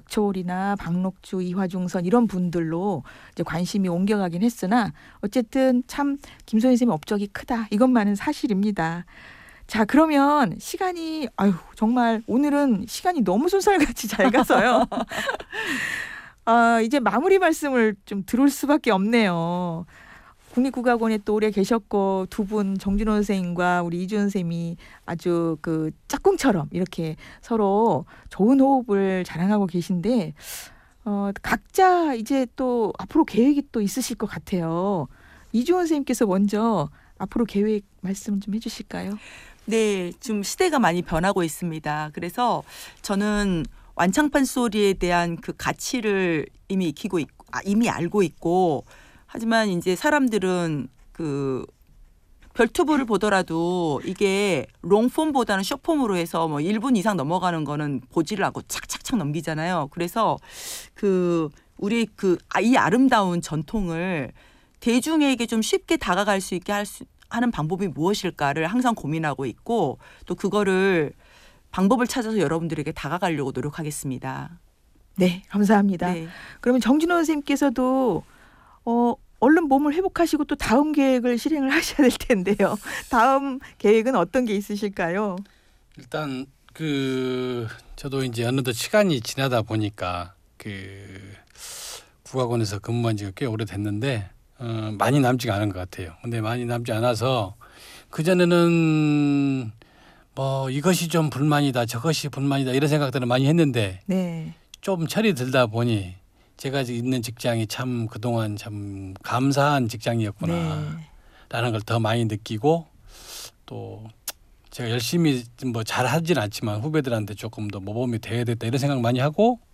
박초올이나 박록주, 이화중선 이런 분들로 이제 관심이 옮겨가긴 했으나 어쨌든 참 김소연 선생님 업적이 크다. 이것만은 사실입니다. 자, 그러면 시간이 정말 오늘은 시간이 너무 쏜살같이 잘 가서요. 이제 마무리 말씀을 좀 들을 수밖에 없네요. 국립국악원에 또 오래 계셨고 두 분 정준호 선생님과 우리 이주연 선생님이 아주 그 짝꿍처럼 이렇게 서로 좋은 호흡을 자랑하고 계신데 각자 이제 또 앞으로 계획이 또 있으실 것 같아요. 이주연 선생님께서 먼저 앞으로 계획 말씀 좀 해주실까요? 네, 좀 시대가 많이 변하고 있습니다. 그래서 저는 완창판 소리에 대한 그 가치를 이미 익히고 있고, 이미 알고 있고, 하지만 이제 사람들은 그 별투브를 보더라도 이게 롱폼보다는 숏폼으로 해서 뭐 1분 이상 넘어가는 거는 보지를 않고 착착착 넘기잖아요. 그래서 우리 이 아름다운 전통을 대중에게 좀 쉽게 다가갈 수 있게 하는 방법이 무엇일까를 항상 고민하고 있고, 또 그거를 방법을 찾아서 여러분들에게 다가가려고 노력하겠습니다. 네, 감사합니다. 네. 그러면 정준호 선생님께서도 얼른 몸을 회복하시고 또 다음 계획을 실행을 하셔야 될 텐데요. 다음 계획은 어떤 게 있으실까요? 일단 저도 이제 어느덧 시간이 지나다 보니까 국악원에서 근무한 지가 꽤 오래됐는데 많이 남지가 않은 것 같아요. 근데 많이 남지 않아서 그전에는 뭐 이것이 좀 불만이다, 저것이 불만이다 이런 생각들을 많이 했는데 네. 좀 철이 들다 보니 제가 있는 직장이 참 그동안 참 감사한 직장이었구나라는 걸 더 많이 느끼고, 또 제가 열심히 뭐 잘하진 않지만 후배들한테 조금 더 모범이 돼야 됐다 이런 생각 많이 하고,